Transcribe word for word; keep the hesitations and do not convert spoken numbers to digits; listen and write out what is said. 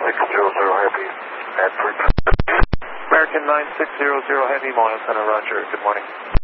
six zero zero Heavy, Medford. American nine six zero zero Heavy, Mono Center, roger. Good morning.